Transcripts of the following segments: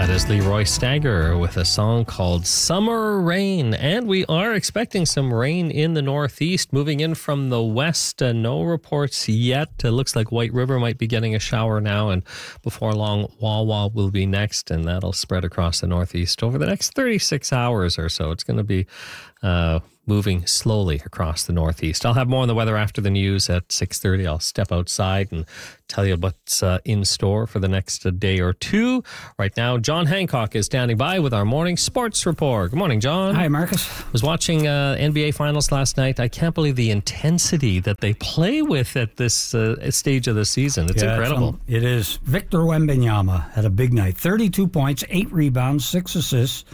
That is Leroy Stagger with a song called Summer Rain. And we are expecting some rain in the northeast, moving in from the west. No reports yet. It looks like White River might be getting a shower now, and before long, Wawa will be next, and that'll spread across the northeast over the next 36 hours or so. It's going to be moving slowly across the northeast. I'll have more on the weather after the news at 6:30. I'll step outside and tell you what's in store for the next day or two. Right now, John Hancock is standing by with our morning sports report. Good morning, John. Hi, Marcus. I was watching NBA Finals last night. I can't believe the intensity that they play with at this stage of the season. It's incredible. It is. Victor Wembanyama had a big night. 32 points, 8 rebounds, 6 assists.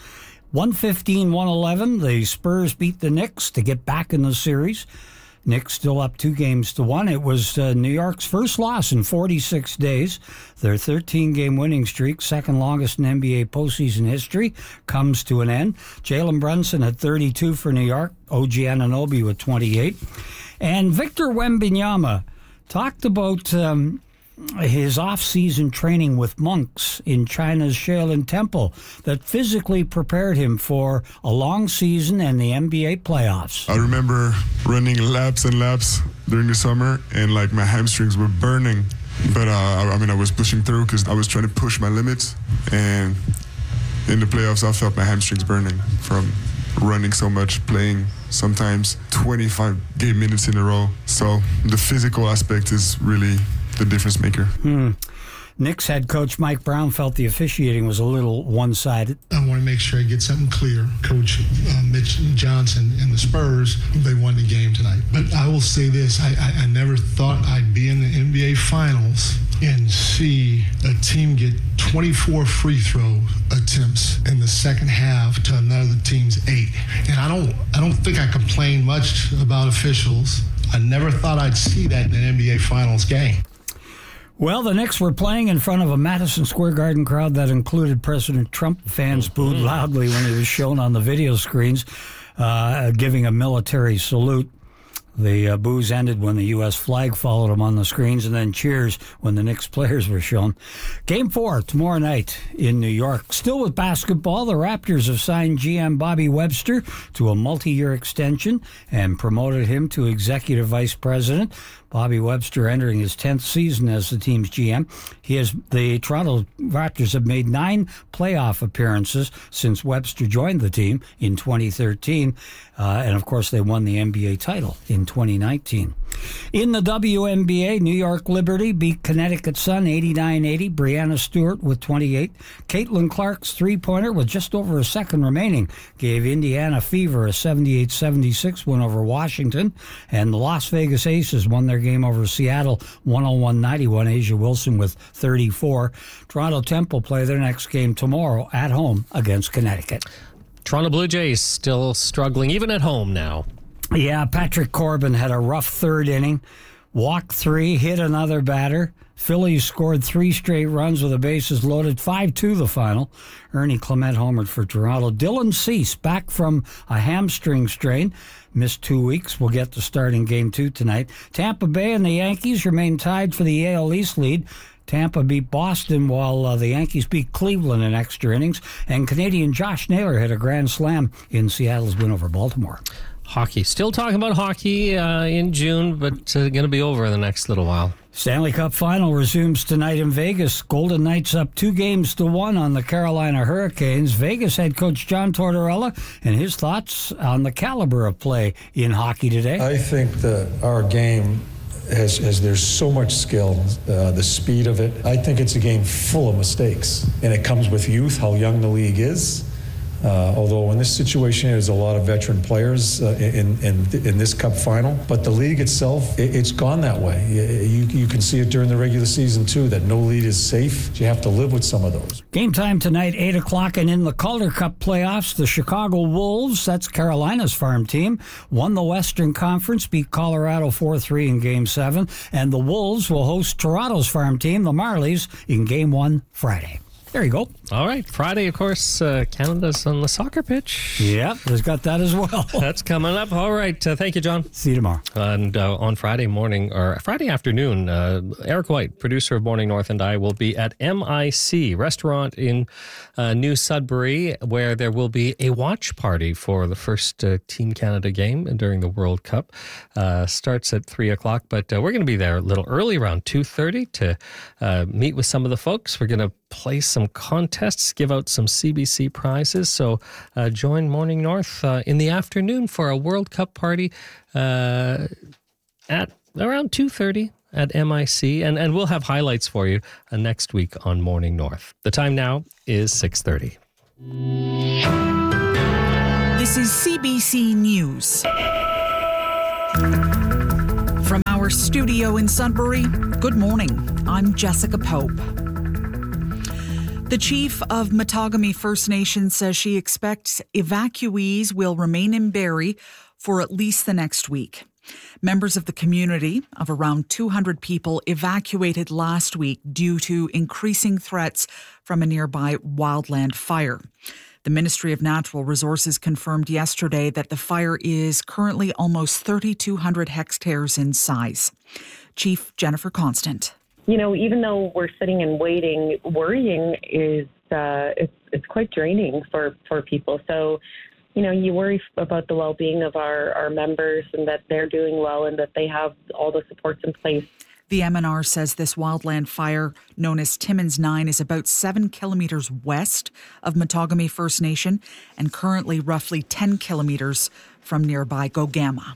115-111. The Spurs beat the Knicks to get back in the series. Knicks still up 2-1. It was New York's first loss in 46 days. Their 13-game winning streak, second longest in NBA postseason history, comes to an end. Jalen Brunson had 32 for New York. OG Anunoby with 28. And Victor Wembanyama talked about his off-season training with monks in China's Shaolin Temple that physically prepared him for a long season and the NBA playoffs. I remember running laps and laps during the summer, and like my hamstrings were burning. But I was pushing through because I was trying to push my limits. And in the playoffs, I felt my hamstrings burning from running so much, playing sometimes 25 game minutes in a row. So the physical aspect is really the difference maker. Knicks head coach Mike Brown felt the officiating was a little one-sided. I want to make sure I get something clear. Coach Mitch Johnson and the Spurs, they won the game tonight. But I will say this, I never thought I'd be in the NBA Finals and see a team get 24 free throw attempts in the second half to another team's 8. And I don't think I complain much about officials. I never thought I'd see that in an NBA Finals game. Well, the Knicks were playing in front of a Madison Square Garden crowd that included President Trump. Fans booed loudly when he was shown on the video screens giving a military salute. The boos ended when the U.S. flag followed him on the screens, and then cheers when the Knicks players were shown. Game 4 tomorrow night in New York. Still with basketball, the Raptors have signed GM Bobby Webster to a multi-year extension and promoted him to executive vice president. Bobby Webster entering his 10th season as the team's GM. The Toronto Raptors have made 9 playoff appearances since Webster joined the team in 2013. And, of course, they won the NBA title in 2019. In the WNBA, New York Liberty beat Connecticut Sun 89-80. Brianna Stewart with 28. Caitlin Clark's three-pointer with just over a second remaining gave Indiana Fever a 78-76 win over Washington. And the Las Vegas Aces won their game over Seattle 101-91. Asia Wilson with 34. Toronto Temple play their next game tomorrow at home against Connecticut. Toronto Blue Jays still struggling, even at home now. Yeah, Patrick Corbin had a rough third inning. Walked 3, hit another batter. Phillies scored 3 straight runs with the bases loaded. 5-2 the final. Ernie Clement homered for Toronto. Dylan Cease back from a hamstring strain. Missed 2 weeks. Will get to start in Game 2 tonight. Tampa Bay and the Yankees remain tied for the AL East lead. Tampa beat Boston while the Yankees beat Cleveland in extra innings. And Canadian Josh Naylor hit a grand slam in Seattle's win over Baltimore. Hockey. Still talking about hockey in June, but going to be over in the next little while. Stanley Cup Final resumes tonight in Vegas. Golden Knights up 2-1 on the Carolina Hurricanes. Vegas head coach John Tortorella and his thoughts on the caliber of play in hockey today. I think that our game as there's so much skill, the speed of it. I think it's a game full of mistakes, and it comes with youth, how young the league is. Although in this situation, there's a lot of veteran players in this Cup final. But the league itself, it's gone that way. You can see it during the regular season, too, that no lead is safe. You have to live with some of those. Game time tonight, 8 o'clock, and in the Calder Cup playoffs, the Chicago Wolves, that's Carolina's farm team, won the Western Conference, beat Colorado 4-3 in Game 7, and the Wolves will host Toronto's farm team, the Marlies, in Game 1 Friday. There you go. All right. Friday, of course, Canada's on the soccer pitch. Yeah, there's got that as well. That's coming up. All right. Thank you, John. See you tomorrow. And on Friday morning, or Friday afternoon, Eric White, producer of Morning North, and I will be at MIC restaurant in New Sudbury, where there will be a watch party for the first Team Canada game during the World Cup. Starts at 3 o'clock, but we're going to be there a little early, around 2:30, to meet with some of the folks. We're going to play some contests, give out some CBC prizes. So join Morning North in the afternoon for a World Cup party at around 2:30 at MIC. And we'll have highlights for you next week on Morning North. The time now is 6:30. This is CBC News. From our studio in Sudbury, good morning. I'm Jessica Pope. The chief of Matagami First Nation says she expects evacuees will remain in Barrie for at least the next week. Members of the community, of around 200 people, evacuated last week due to increasing threats from a nearby wildland fire. The Ministry of Natural Resources confirmed yesterday that the fire is currently almost 3,200 hectares in size. Chief Jennifer Constant. You know, even though we're sitting and waiting, worrying is it's quite draining for people. So, you know, you worry about the well-being of our members and that they're doing well and that they have all the supports in place. The MNR says this wildland fire, known as Timmins 9, is about 7 kilometres west of Matagami First Nation and currently roughly 10 kilometres from nearby Gogama.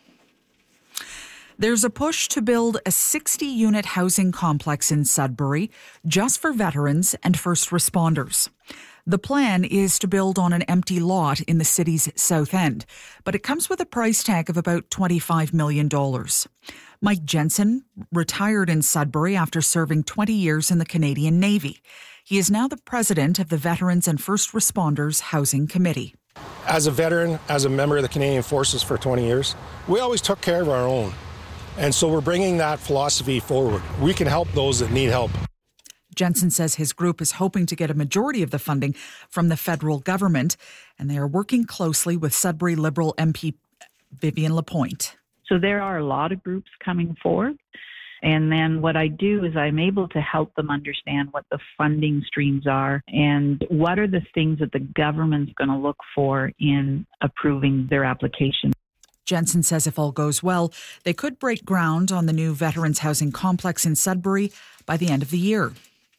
There's a push to build a 60-unit housing complex in Sudbury just for veterans and first responders. The plan is to build on an empty lot in the city's south end, but it comes with a price tag of about $25 million. Mike Jensen retired in Sudbury after serving 20 years in the Canadian Navy. He is now the president of the Veterans and First Responders Housing Committee. As a veteran, as a member of the Canadian Forces for 20 years, we always took care of our own. And so we're bringing that philosophy forward. We can help those that need help. Jensen says his group is hoping to get a majority of the funding from the federal government, and they are working closely with Sudbury Liberal MP Vivian Lapointe. So there are a lot of groups coming forward. And then what I do is I'm able to help them understand what the funding streams are and what are the things that the government's going to look for in approving their application. Jensen says if all goes well, they could break ground on the new Veterans Housing Complex in Sudbury by the end of the year.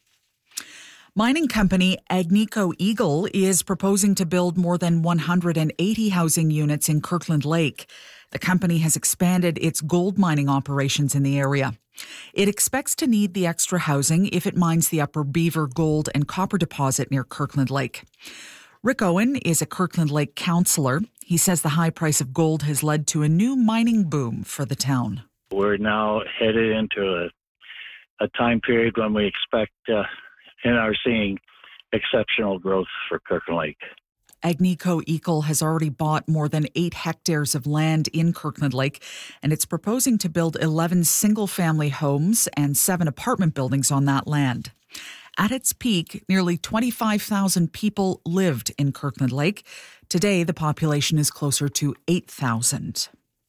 Mining company Agnico Eagle is proposing to build more than 180 housing units in Kirkland Lake. The company has expanded its gold mining operations in the area. It expects to need the extra housing if it mines the Upper Beaver gold and copper deposit near Kirkland Lake. Rick Owen is a Kirkland Lake councillor. He says the high price of gold has led to a new mining boom for the town. We're now headed into a time period when we expect and are seeing exceptional growth for Kirkland Lake. Agnico Eagle has already bought more than 8 hectares of land in Kirkland Lake, and it's proposing to build 11 single-family homes and 7 apartment buildings on that land. At its peak, nearly 25,000 people lived in Kirkland Lake. Today, the population is closer to 8,000.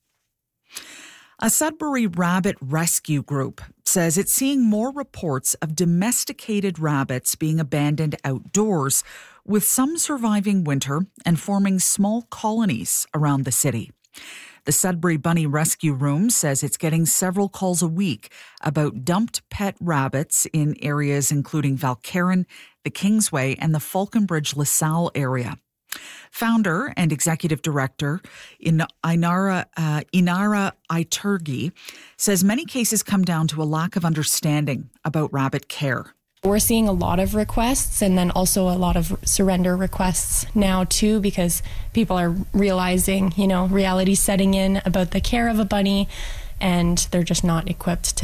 A Sudbury rabbit rescue group says it's seeing more reports of domesticated rabbits being abandoned outdoors, with some surviving winter and forming small colonies around the city. The Sudbury Bunny Rescue Room says it's getting several calls a week about dumped pet rabbits in areas including Valcarin, the Kingsway, and the Falconbridge LaSalle area. Founder and executive director Inara Iturgi says many cases come down to a lack of understanding about rabbit care. We're seeing a lot of requests and then also a lot of surrender requests now too, because people are realizing, reality setting in about the care of a bunny, and they're just not equipped to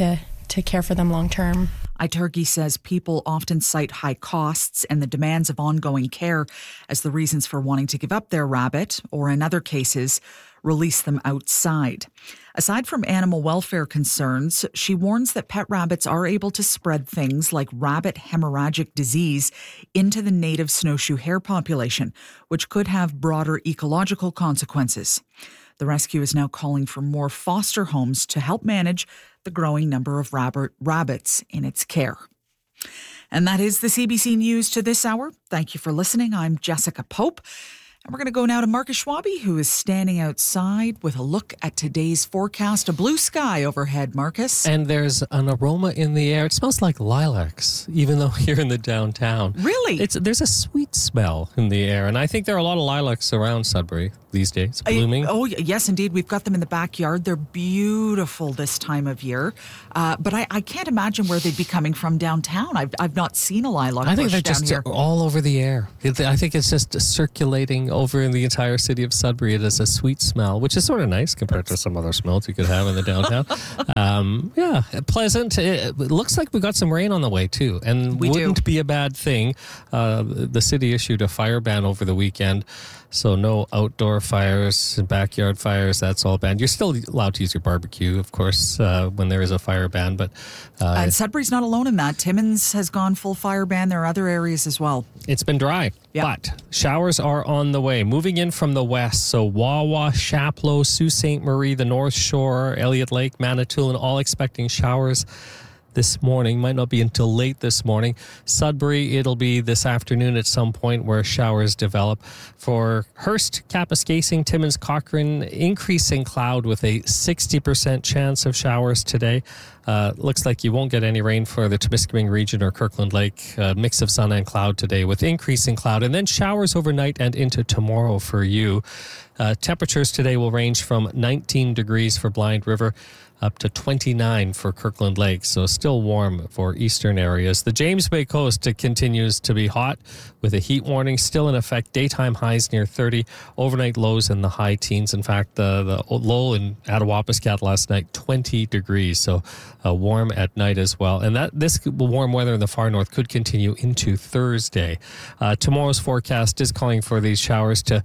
to care for them long term. Iturgi says people often cite high costs and the demands of ongoing care as the reasons for wanting to give up their rabbit, or in other cases, release them outside. Aside from animal welfare concerns, she warns that pet rabbits are able to spread things like rabbit hemorrhagic disease into the native snowshoe hare population, which could have broader ecological consequences. The rescue is now calling for more foster homes to help manage the growing number of rabbits in its care. And that is the CBC News to this hour. Thank you for listening. I'm Jessica Pope. And we're going to go now to Marcus Schwabe, who is standing outside with a look at today's forecast. A blue sky overhead, Marcus. And there's an aroma in the air. It smells like lilacs, even though here in the downtown. Really? There's a sweet smell in the air. And I think there are a lot of lilacs around Sudbury these days, blooming. Yes, indeed. We've got them in the backyard. They're beautiful this time of year. But I can't imagine where they'd be coming from downtown. I've not seen a lilac bush down here. I think they're just all over the air. I think it's just circulating over in the entire city of Sudbury. It is a sweet smell, which is sort of nice compared to some other smells you could have in the downtown. Pleasant. It looks like we got some rain on the way, too. And wouldn't be a bad thing. The city issued a fire ban over the weekend. So no outdoor fires, backyard fires, that's all banned. You're still allowed to use your barbecue, of course, when there is a fire ban. But and Sudbury's not alone in that. Timmins has gone full fire ban. There are other areas as well. It's been dry, but showers are on the way. Moving in from the west, so Wawa, Chapleau, Sault Ste. Marie, the North Shore, Elliott Lake, Manitoulin, all expecting showers this morning. Might not be until late this morning. Sudbury, it'll be this afternoon at some point where showers develop. For Hearst, Kapuskasing, Timmins, Cochrane, increasing cloud with a 60% chance of showers today. Looks like you won't get any rain for the Temiskaming region or Kirkland Lake. Mix of sun and cloud today with increasing cloud, and then showers overnight and into tomorrow for you. Temperatures today will range from 19 degrees for Blind River up to 29 for Kirkland Lake, so still warm for eastern areas. The James Bay coast continues to be hot with a heat warning still in effect. Daytime highs near 30, overnight lows in the high teens. In fact, the low in Attawapiskat last night, 20 degrees, so warm at night as well. And this warm weather in the far north could continue into Thursday. Tomorrow's forecast is calling for these showers to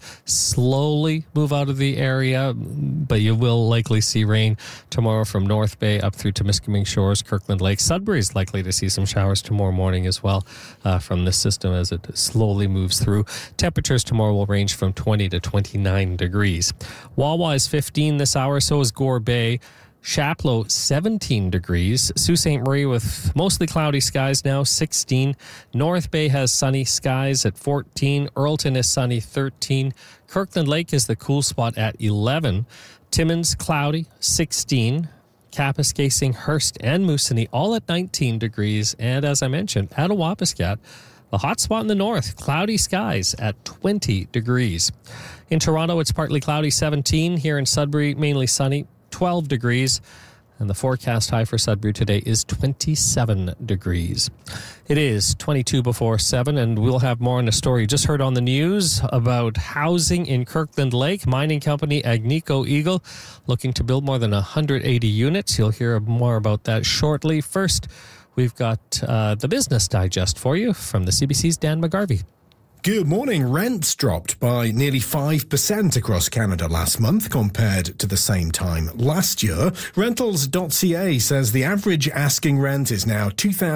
slowly move out of the area, but you will likely see rain tomorrow from North Bay up through Temiskaming Shores, Kirkland Lake. Sudbury is likely to see some showers tomorrow morning as well from this system as it slowly moves through. Temperatures tomorrow will range from 20 to 29 degrees. Wawa is 15 this hour, so is Gore Bay. Chapleau, 17 degrees. Sault Ste. Marie with mostly cloudy skies now, 16. North Bay has sunny skies at 14. Earlton is sunny, 13. Kirkland Lake is the cool spot at 11. Timmins, cloudy, 16. Kapuskasing, Hearst, and Moosonee, all at 19 degrees. And as I mentioned, Attawapiskat, the hot spot in the north, cloudy skies at 20 degrees. In Toronto, it's partly cloudy, 17. Here in Sudbury, mainly sunny, 12 degrees. And the forecast high for Sudbury today is 27 degrees. It is 22 before 7, and we'll have more on the story you just heard on the news about housing in Kirkland Lake. Mining company Agnico Eagle looking to build more than 180 units. You'll hear more about that shortly. First, we've got the Business Digest for you from the CBC's Dan McGarvey. Good morning. Rents dropped by nearly 5% across Canada last month compared to the same time last year. Rentals.ca says the average asking rent is now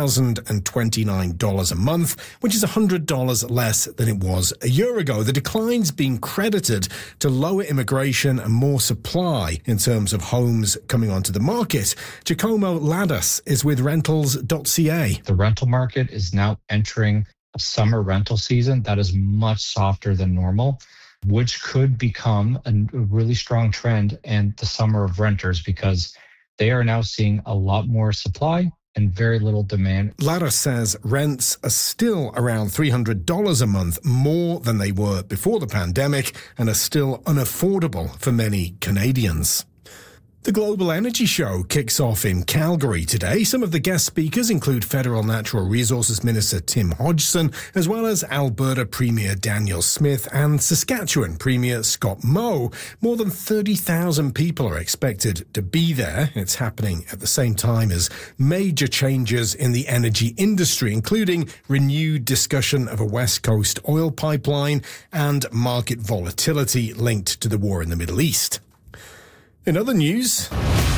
$2,029 a month, which is $100 less than it was a year ago. The decline's been credited to lower immigration and more supply in terms of homes coming onto the market. Giacomo Ladas is with Rentals.ca. The rental market is now entering a summer rental season that is much softer than normal, which could become a really strong trend in the summer of renters because they are now seeing a lot more supply and very little demand. Lara says rents are still around $300 a month more than they were before the pandemic and are still unaffordable for many Canadians. The Global Energy Show kicks off in Calgary today. Some of the guest speakers include Federal Natural Resources Minister Tim Hodgson, as well as Alberta Premier Danielle Smith and Saskatchewan Premier Scott Moe. More than 30,000 people are expected to be there. It's happening at the same time as major changes in the energy industry, including renewed discussion of a West Coast oil pipeline and market volatility linked to the war in the Middle East. In other news...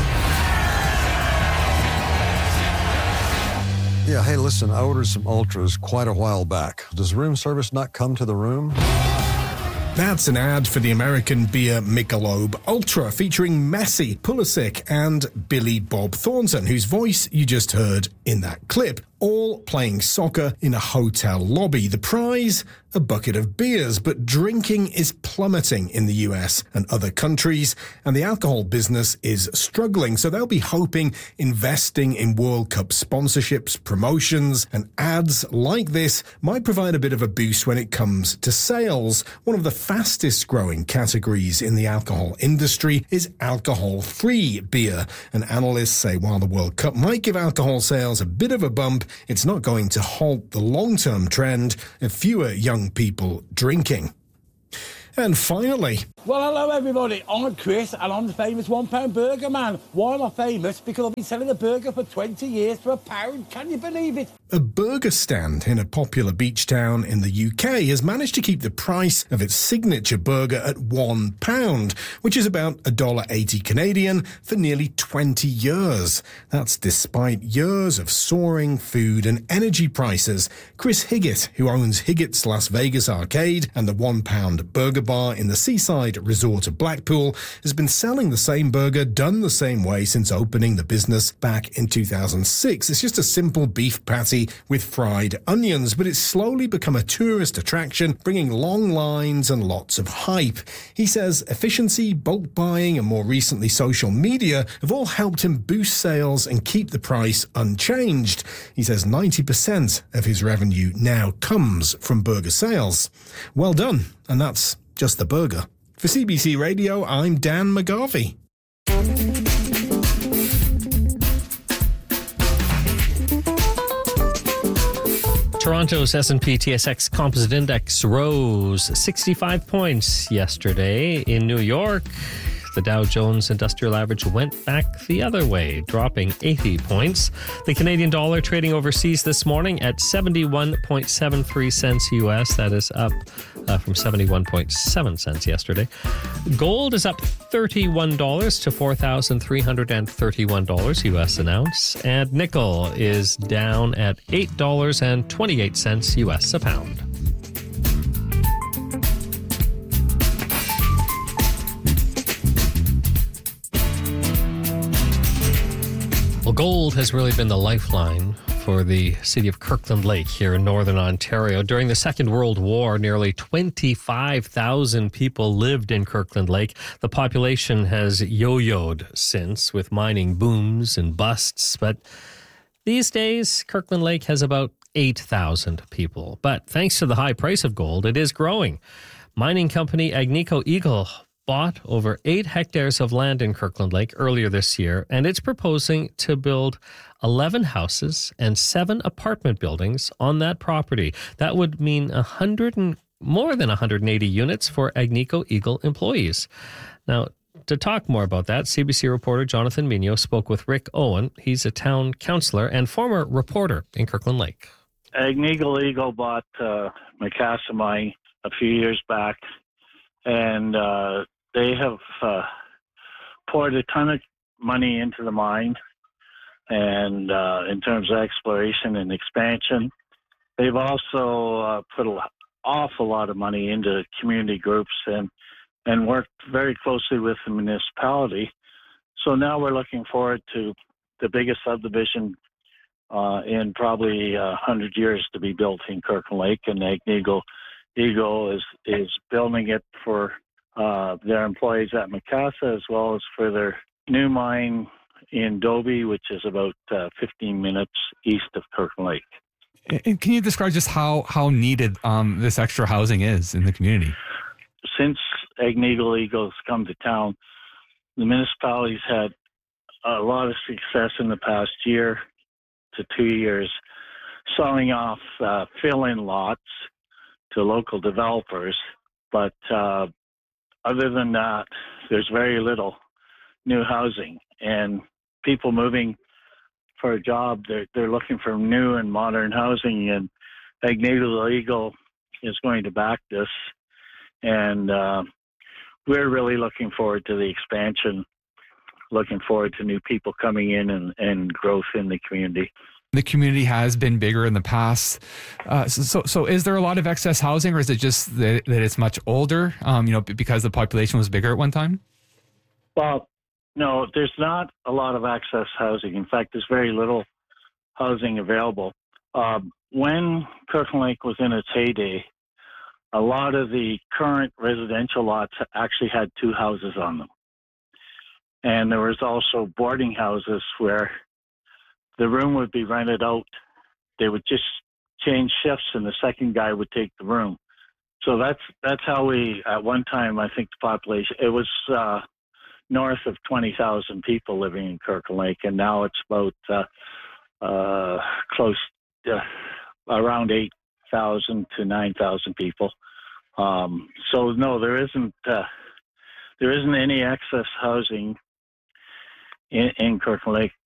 Yeah, hey, listen, I ordered some Ultras quite a while back. Does room service not come to the room? That's an ad for the American beer Michelob Ultra, featuring Messi, Pulisic and Billy Bob Thornton, whose voice you just heard in that clip, all playing soccer in a hotel lobby. The prize? A bucket of beers, but drinking is plummeting in the US and other countries, and the alcohol business is struggling, so they'll be hoping investing in World Cup sponsorships, promotions, and ads like this might provide a bit of a boost when it comes to sales. One of the fastest growing categories in the alcohol industry is alcohol-free beer, and analysts say while the World Cup might give alcohol sales a bit of a bump, it's not going to halt the long-term trend of fewer young people drinking. And finally... Well, hello everybody, I'm Chris and I'm the famous £1 burger man. Why am I famous? Because I've been selling a burger for 20 years for £1. Can you believe it? A burger stand in a popular beach town in the UK has managed to keep the price of its signature burger at £1, which is about $1.80 Canadian for nearly 20 years. That's despite years of soaring food and energy prices. Chris Higgett, who owns Higgett's Las Vegas Arcade and the £1 burger bar in the seaside resort of Blackpool, has been selling the same burger done the same way since opening the business back in 2006. It's just a simple beef patty with fried onions, but it's slowly become a tourist attraction, bringing long lines and lots of hype. He says efficiency, bulk buying, and more recently social media have all helped him boost sales and keep the price unchanged. He says 90% of his revenue now comes from burger sales. Well done, and that's just the burger. For CBC Radio, I'm Dan McGarvey. Toronto's S&P TSX Composite Index rose 65 points yesterday. In New York, the Dow Jones Industrial Average went back the other way, dropping 80 points. The Canadian dollar trading overseas this morning at 71.73 cents US. That is up from 71.7 cents yesterday. Gold is up $31 to $4,331 US an ounce. And nickel is down at $8.28 US a pound. Well, gold has really been the lifeline for the city of Kirkland Lake here in northern Ontario. During the Second World War, nearly 25,000 people lived in Kirkland Lake. The population has yo-yoed since, with mining booms and busts. But these days, Kirkland Lake has about 8,000 people. But thanks to the high price of gold, it is growing. Mining company Agnico Eagle bought over 8 hectares of land in Kirkland Lake earlier this year, and it's proposing to build 11 houses and 7 apartment buildings on that property. That would mean more than 180 units for Agnico Eagle employees. Now, to talk more about that, CBC reporter Jonathan Minio spoke with Rick Owen. He's a town councillor and former reporter in Kirkland Lake. Agnico Eagle bought Macassa Mine a few years back, and they have poured a ton of money into the mine, and in terms of exploration and expansion. They've also put an awful lot of money into community groups and worked very closely with the municipality. So now we're looking forward to the biggest subdivision in probably 100 years to be built in Kirkland Lake, and Agnico Eagle is building it for their employees at Macassa, as well as for their new mine in Dobie, which is about 15 minutes east of Kirkland Lake. And can you describe just how needed this extra housing is in the community? Since Agnico Eagle's come to town, the municipality's had a lot of success in the past year to 2 years selling off fill-in lots to local developers. But other than that, there's very little new housing. And people moving for a job, they're looking for new and modern housing. And Magneto Legal is going to back this. And we're really looking forward to the expansion, looking forward to new people coming in and growth in the community. The community has been bigger in the past. So is there a lot of excess housing, or is it just that it's much older, because the population was bigger at one time? Well, no, there's not a lot of excess housing. In fact, there's very little housing available. When Kirkland Lake was in its heyday, a lot of the current residential lots actually had 2 houses on them. And there was also boarding houses where the room would be rented out. They would just change shifts and the second guy would take the room. So that's how we, at one time, I think the population, it was north of 20,000 people living in Kirkland Lake, and now it's about around 8,000 to 9,000 people. So no, there isn't any excess housing in Kirkland Lake.